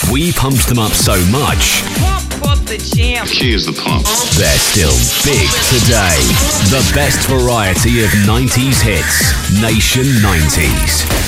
We pumped them up so much, Pump the jam. The key is the pump. they're still big today. The best variety of 90s hits. Nation 90s.